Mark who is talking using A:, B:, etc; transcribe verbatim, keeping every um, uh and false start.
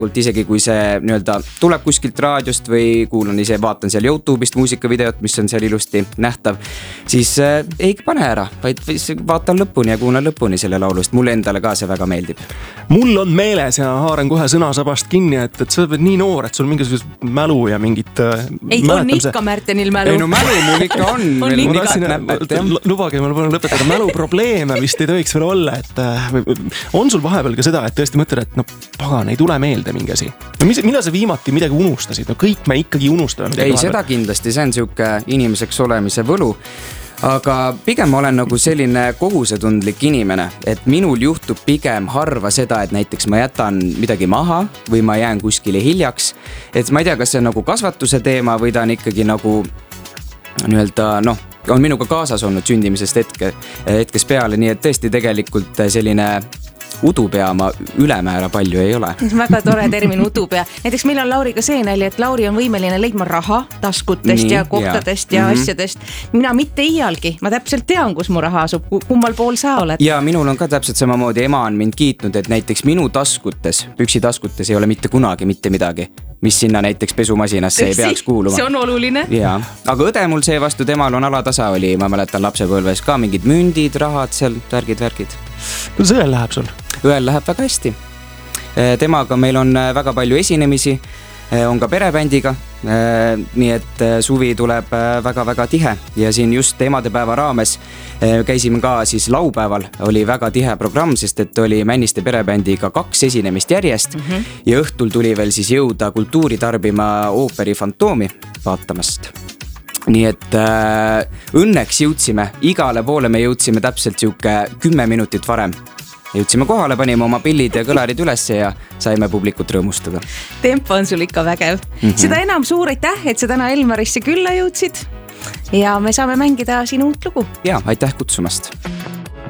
A: isegi kui see nii-öelda tuleb kuskilt raadiost või kuulan ise, vaatan seal YouTube'ist muusikavideot, mis on seal ilusti nähtav, siis äh, ei pane ära, vaid vaatan lõpuni ja kuulan lõpuni selle laulust. Mulle endale ka see väga meeldib.
B: Mul on meeles ja haaran kohe sõnasabast kinni, et, et sa oled nii noor, et sul mingisugust mälu ja mingit äh,
C: ei, on ikka Märtenil mälu.
A: Ei no mälu mul ikka on.
C: on
A: meil
C: ikka.
A: Näpet,
B: lubage, ma palun lõpetada. Mäluprobleeme vist ei tohiks veel olla, et äh, on sul vahepeal ka seda, et tõesti mõtled, et no pagan, ei tule meelde mingi asi. No mis, millal sa viimati midagi unustasid? No kõik me ikkagi unustame.
A: Ei, seda kindlasti, see on siuke inimeseks olemise võlu. Aga pigem olen nagu selline kohusetundlik inimene, et minul juhtub pigem harva seda, et näiteks ma jätan midagi maha või ma jään kuskile hiljaks. Et ma ei tea, kas see on nagu kasvatuse teema või ta on ikkagi nagu nii-öelda, noh, on minuga kaasas olnud sündimisest hetke, hetkes peale, nii et tõesti tegelikult selline udupea ma ülemäära palju ei ole.
C: Väga tore termin udupea. Näiteks meil on Lauriga see nali, et Lauri on võimeline leidma raha taskutest nii, ja kohtadest ja, ja mm-hmm. asjadest. Mina mitte iialgi, ma täpselt tean, kus mu raha asub, kummal pool sa oled.
A: Ja minul on ka täpselt samamoodi, ema on mind kiitnud, et näiteks minu taskutes, püksitaskutes ei ole mitte kunagi mitte midagi, mis sinna näiteks pesumasinasse ei peaks kuuluma.
C: See on oluline.
A: Ja, aga õde mul see vastu, temal on alatasa oli, ma mäletan lapsepõlves ka mingid mündid, rahad seal, värgid, värgid.
B: Kuidas õel läheb sul?
A: Õel läheb väga hästi. Temaga meil on väga palju esinemisi, on ka perebändiga, nii et suvi tuleb väga-väga tihe ja siin just emadepäeva raames käisime ka siis laupäeval, oli väga tihe programm, sest et oli Männiste perebändiga kaks esinemist järjest mm-hmm. ja õhtul tuli veel siis jõuda kultuuri tarbima ooperi Fantoomi vaatamast. Nii et äh, õnneks jõudsime, igale poole me jõudsime täpselt siuke kümme minutit varem. Jõudsime kohale, panime oma pillid ja kõlarid üles ja saime publikut rõõmustada.
C: Tempo on sul ikka vägev. Mm-hmm. Seda enam suur aitäh, et sa täna Elmarisse külla jõudsid ja me saame mängida sinu uut lugu.
A: Ja, aitäh kutsumast.